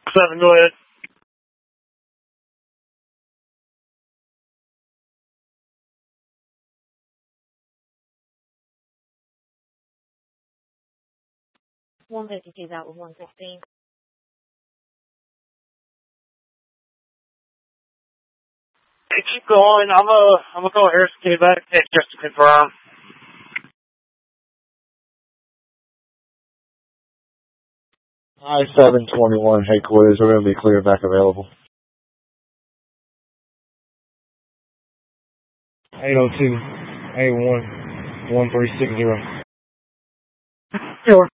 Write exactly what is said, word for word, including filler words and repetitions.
Seven, go ahead. one fifty-two's out with one sixteen. Hey, keep going. I'm gonna, I'm gonna call Harrison K back just to confirm. I seven twenty-one headquarters. We're going to be clear back available. eight oh two, eight one, one three six zero. Sure.